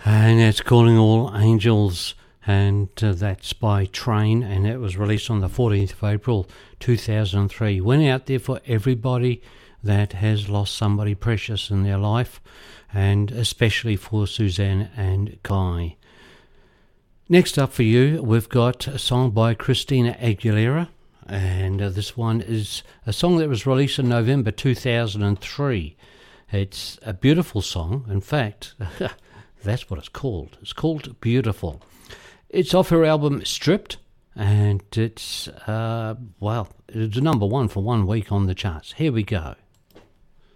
And it's Calling All Angels, and that's by Train, and it was released on the 14th of April 2003. Went out there for everybody that has lost somebody precious in their life, and especially for Suzanne and Guy. Next up for you, we've got a song by Christina Aguilera, and this one is a song that was released in November 2003. It's a beautiful song. In fact, that's what it's called. It's called Beautiful. It's off her album Stripped, and it's, it's number one for 1 week on the charts. Here we go.